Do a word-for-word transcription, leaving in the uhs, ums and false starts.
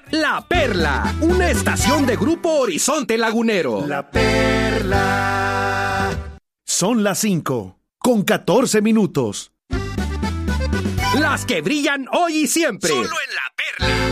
La Perla, una estación de Grupo Horizonte Lagunero. La Perla. Son las cinco, con catorce minutos. Las que brillan hoy y siempre. Solo en La Perla.